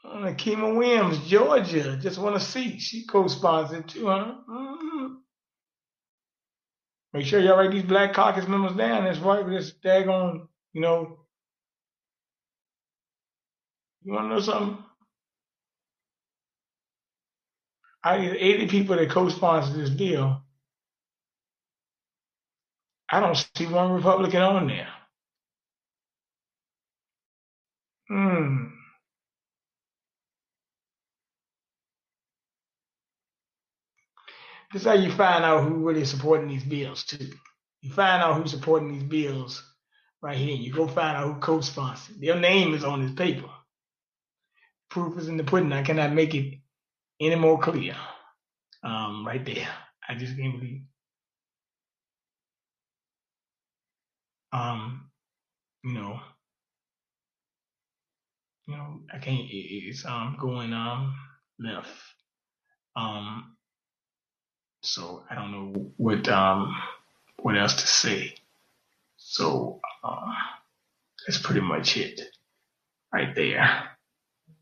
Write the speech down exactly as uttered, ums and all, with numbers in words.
Uh, Kima Williams, Georgia, just want to see. She co-sponsored too, huh? Mm-hmm. Make sure y'all write these Black Caucus members down. That's right. This daggone, you know, you want to know something? Out of the eighty people that co-sponsored this bill, I don't see one Republican on there. Hmm. This is how you find out who really supporting these bills too. You find out who's supporting these bills right here. You go find out who co-sponsored. Their name is on this paper. Proof is in the pudding. I cannot make it any more clear. Um, right there. I just can't believe. Um, you know, you know, I can't. It, it's um going um left. Um, so I don't know what um what else to say. So uh, that's pretty much it right there.